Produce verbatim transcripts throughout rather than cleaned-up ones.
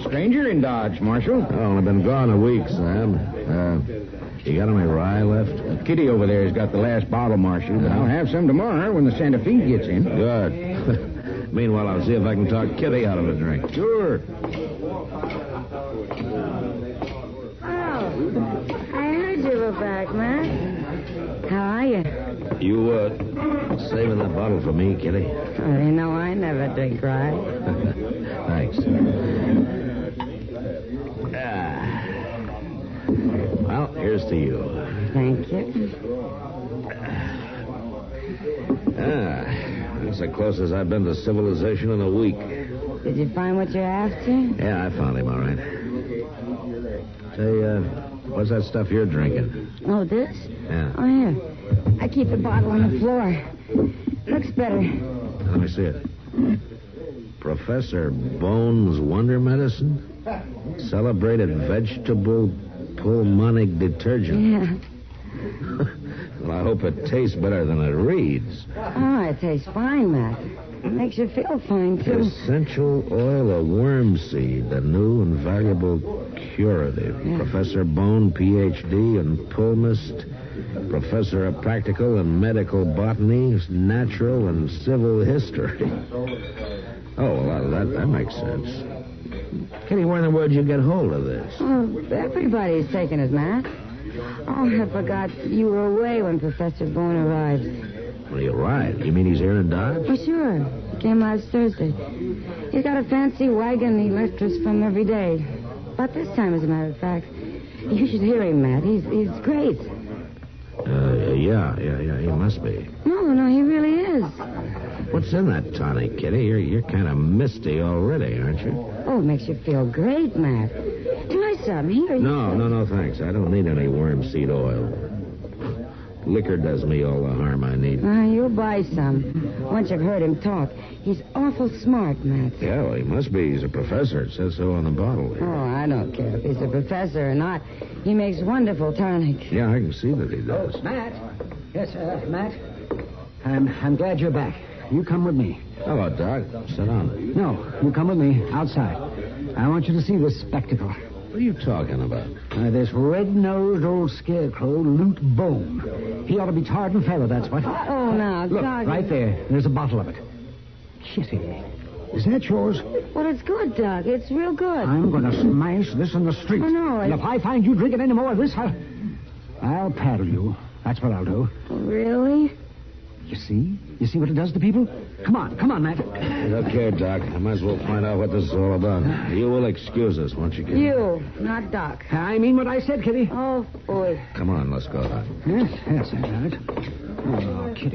stranger in Dodge, Marshal. Oh, I've been gone a week, Sam. Uh, you got any rye left? Uh, Kitty over there has got the last bottle, Marshal, but I'll have some tomorrow when the Santa Fe gets in. Good. Meanwhile, I'll see if I can talk Kitty out of a drink. Sure. Oh, I heard you were back, Matt. How are you? You, uh, saving that bottle for me, Kitty? Oh, you know I never drink rye. Thanks. Ah. Well, here's to you. Thank you. Ah, that's the closest I've been to civilization in a week. Did you find what you're after? Yeah, I found him, all right. Say, uh, what's that stuff you're drinking? Oh, this? Yeah. Oh, here. I keep the bottle on the floor. Looks better. Let me see it. Professor Bone's Wonder Medicine? Celebrated vegetable pulmonic detergent. Yeah. Well, I hope it tastes better than it reads. Oh, it tastes fine, Matt. It makes you feel fine, too. Essential oil of worm seed, a new and valuable curative. Yeah. Professor Bone, P H D, and Pulmist, Professor of Practical and Medical Botany, Natural and Civil History. Oh, well, that, that makes sense. Kitty, where in the world did you get hold of this? Oh, everybody's taking it, Matt. Oh, I forgot you were away when Professor Bone arrived. Well, you're right. You mean he's here in Dodge? Oh, sure. He came last Thursday. He's got a fancy wagon he lifts us from every day. About this time, as a matter of fact. You should hear him, Matt. He's he's great. Uh, yeah, yeah, yeah, he must be. No, no, he really is. What's in that tonic, Kitty? You're, you're kind of misty already, aren't you? Oh, it makes you feel great, Matt. Try some. Here. No, no, no, thanks. I don't need any worm seed oil. Liquor does me all the harm I need. Uh, you'll buy some. Once you've heard him talk. He's awful smart, Matt. Yeah, well, he must be. He's a professor. It says so on the bottle. Oh, I don't care if he's a professor or not. He makes wonderful tonic. Yeah, I can see that he does. Oh, Matt. Yes, uh, Matt. I'm, I'm glad you're back. You come with me. Hello, Doc. Sit down. No, you come with me outside. I want you to see this spectacle. What are you talking about? Uh, this red-nosed old scarecrow, Loot Bone. He ought to be tarred and feathered, that's what. Oh, now, Look, Doc. right there. There's a bottle of it. Kitty, is that yours? Well, it's good, Doc. It's real good. I'm going to smash this in the street. Oh, no, And I- if I find you drinking any more of this, I'll... I'll paddle you. That's what I'll do. Really? You see? You see what it does to people? Come on, come on, Matt. Look here, Doc. I might as well find out what this is all about. You will excuse us, won't you, Kitty? You, not Doc. I mean what I said, Kitty. Oh, boy. Come on, let's go, Doc. Yes, yes, I got it. Oh, Kitty.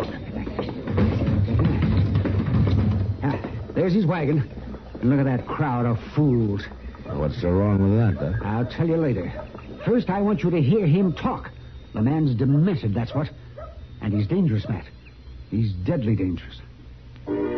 Ah, there's his wagon. And look at that crowd of fools. Well, what's so wrong with that, Doc? I'll tell you later. First, I want you to hear him talk. The man's demented, that's what. And he's dangerous, Matt. He's deadly dangerous.